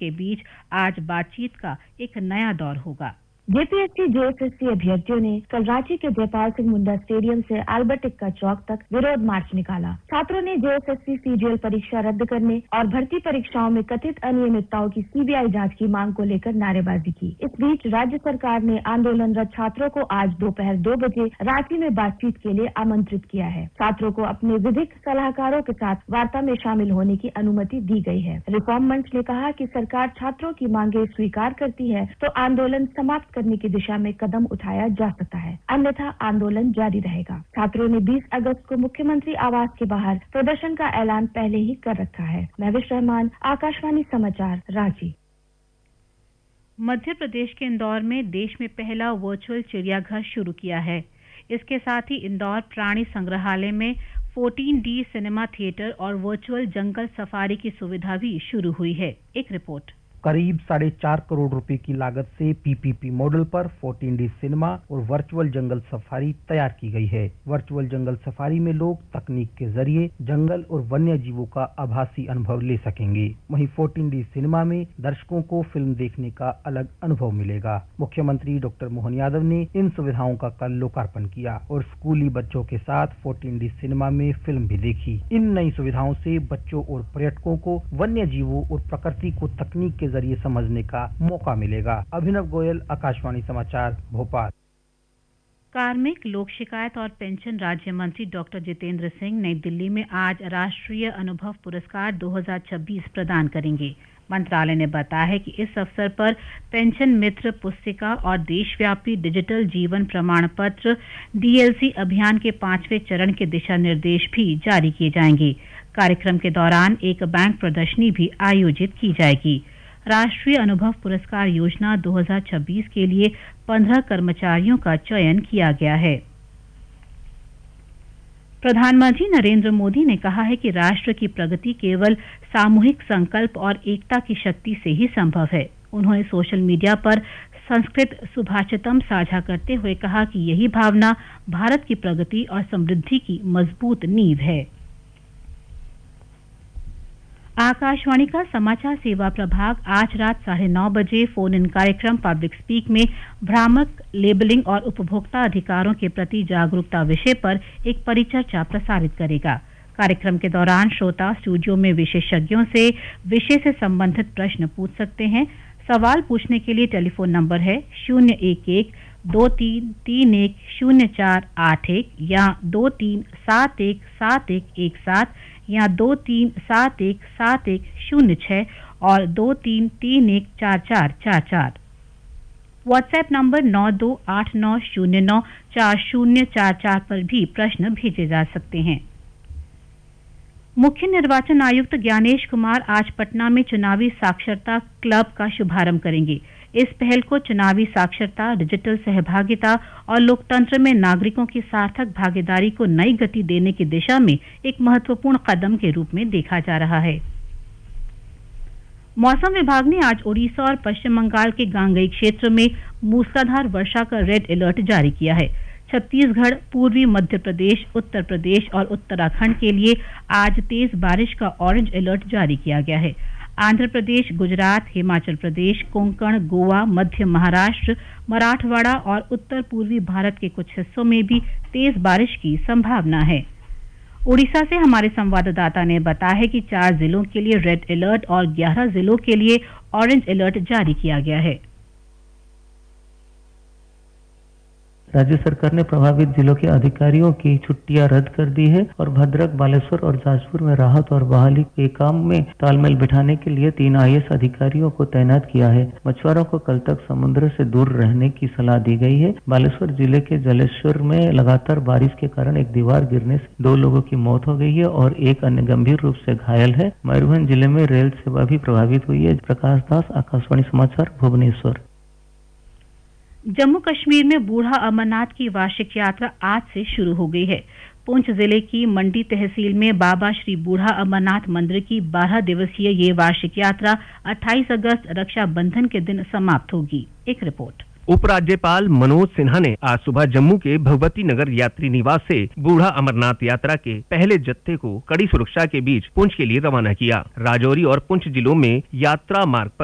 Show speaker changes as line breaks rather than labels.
के बीच आज बातचीत का एक नया दौर होगा।
जेपीएससी जेएसएससी अभ्यर्थियों ने कल रांची के जयपाल सिंह मुंडा स्टेडियम से अल्बर्ट एक्का चौक तक विरोध मार्च निकाला। छात्रों ने जेएसएससी सीजीएल परीक्षा रद्द करने और भर्ती परीक्षाओं में कथित अनियमितताओं की सीबीआई जांच की मांग को लेकर नारेबाजी की। इस बीच राज्य सरकार ने आंदोलनरत छात्रों को आज दोपहर 2 बजे रांची में बातचीत के लिए आमंत्रित किया है। छात्रों को अपने विधिक सलाहकारों के साथ वार्ता में शामिल होने की अनुमति दी गई है। रिफॉर्म मंच ने कहा कि सरकार छात्रों की मांगे स्वीकार करती है तो आंदोलन समाप्त करने की दिशा में कदम उठाया जा सकता है, अन्यथा आंदोलन जारी रहेगा। छात्रों ने 20 अगस्त को मुख्यमंत्री आवास के बाहर प्रदर्शन का ऐलान पहले ही कर रखा है। महविश रहमान, आकाशवाणी समाचार, रांची।
मध्य प्रदेश के इंदौर में देश में पहला वर्चुअल चिड़ियाघर शुरू किया है। इसके साथ ही इंदौर प्राणी संग्रहालय में 14D सिनेमा थिएटर और वर्चुअल जंगल सफारी की सुविधा भी शुरू हुई है। एक रिपोर्ट।
करीब 4.5 करोड़ रुपए की लागत से पीपीपी मॉडल पर 14D सिनेमा और वर्चुअल जंगल सफारी तैयार की गई है। वर्चुअल जंगल सफारी में लोग तकनीक के जरिए जंगल और वन्य जीवों का आभासी अनुभव ले सकेंगे। वहीं 14D सिनेमा में दर्शकों को फिल्म देखने का अलग अनुभव मिलेगा। मुख्यमंत्री डॉक्टर मोहन यादव ने इन सुविधाओं का कल लोकार्पण किया और स्कूली बच्चों के साथ 14D सिनेमा में फिल्म भी देखी। इन नई सुविधाओं से बच्चों और पर्यटकों को वन्य जीवों और प्रकृति को तकनीक के जरिए समझने का मौका मिलेगा। अभिनव गोयल, आकाशवाणी समाचार, भोपाल।
कार्मिक, लोक शिकायत और पेंशन राज्य मंत्री डॉक्टर जितेंद्र सिंह नई दिल्ली में आज राष्ट्रीय अनुभव पुरस्कार 2026 प्रदान करेंगे। मंत्रालय ने बताया है कि इस अवसर पर पेंशन मित्र पुस्तिका और देशव्यापी डिजिटल जीवन प्रमाण पत्र डीएलसी अभियान के 5वें चरण के दिशा निर्देश भी जारी किए जाएंगे। कार्यक्रम के दौरान एक बैंक प्रदर्शनी भी आयोजित की जाएगी। राष्ट्रीय अनुभव पुरस्कार योजना 2026 के लिए 15 कर्मचारियों का चयन किया गया है। प्रधानमंत्री नरेंद्र मोदी ने कहा है कि राष्ट्र की प्रगति केवल सामूहिक संकल्प और एकता की शक्ति से ही संभव है। उन्होंने सोशल मीडिया पर संस्कृत सुभाषितम साझा करते हुए कहा कि यही भावना भारत की प्रगति और समृद्धि की मजबूत नींव है। आकाशवाणी का समाचार सेवा प्रभाग आज रात 9:30 बजे फोन इन कार्यक्रम पब्लिक स्पीक में भ्रामक लेबलिंग और उपभोक्ता अधिकारों के प्रति जागरूकता विषय पर एक परिचर्चा प्रसारित करेगा। कार्यक्रम के दौरान श्रोता स्टूडियो में विशेषज्ञों से विषय से संबंधित प्रश्न पूछ सकते हैं। सवाल पूछने के लिए टेलीफोन नंबर है 011-2331-0481 या 23717117 या 23717106 और 23314444। व्हाट्सएप नंबर 9289094044 पर भी प्रश्न भेजे जा सकते हैं। मुख्य निर्वाचन आयुक्त ज्ञानेश कुमार आज पटना में चुनावी साक्षरता क्लब का शुभारंभ करेंगे। इस पहल को चुनावी साक्षरता, डिजिटल सहभागिता और लोकतंत्र में नागरिकों की सार्थक भागीदारी को नई गति देने की दिशा में एक महत्वपूर्ण कदम के रूप में देखा जा रहा है। मौसम विभाग ने आज ओडिशा और पश्चिम बंगाल के गांगेय क्षेत्र में मूसलाधार वर्षा का रेड अलर्ट जारी किया है। छत्तीसगढ़, पूर्वी मध्य प्रदेश, उत्तर प्रदेश और उत्तराखंड के लिए आज तेज बारिश का ऑरेंज अलर्ट जारी किया गया है। आंध्र प्रदेश, गुजरात, हिमाचल प्रदेश, कोंकण, गोवा, मध्य महाराष्ट्र, मराठवाड़ा और उत्तर पूर्वी भारत के कुछ हिस्सों में भी तेज बारिश की संभावना है। उड़ीसा से हमारे संवाददाता ने बताया है कि 4 जिलों के लिए रेड अलर्ट और 11 जिलों के लिए ऑरेंज अलर्ट जारी किया गया है।
राज्य सरकार ने प्रभावित जिलों के अधिकारियों की छुट्टियां रद्द कर दी है और भद्रक, बालेश्वर और जाजपुर में राहत और बहाली के काम में तालमेल बिठाने के लिए 3 IAS अधिकारियों को तैनात किया है। मछुआरों को कल तक समुद्र से दूर रहने की सलाह दी गई है। बालेश्वर जिले के जलेश्वर में लगातार बारिश के कारण एक दीवार गिरने से 2 लोगों की मौत हो गई है और एक अन्य गंभीर रूप से घायल है। मयूरभंज जिले में रेल सेवा भी प्रभावित हुई है। प्रकाश दास, आकाशवाणी समाचार, भुवनेश्वर।
जम्मू कश्मीर में बूढ़ा अमरनाथ की वार्षिक यात्रा आज से शुरू हो गई है। पुंछ जिले की मंडी तहसील में बाबा श्री बूढ़ा अमरनाथ मंदिर की 12 दिवसीय ये वार्षिक यात्रा 28 अगस्त रक्षाबंधन के दिन समाप्त होगी। एक रिपोर्ट।
उपराज्यपाल मनोज सिन्हा ने आज सुबह जम्मू के भगवती नगर यात्री निवास से बूढ़ा अमरनाथ यात्रा के पहले जत्थे को कड़ी सुरक्षा के बीच पुंछ के लिए रवाना किया। राजौरी और पुंछ जिलों में यात्रा मार्ग पर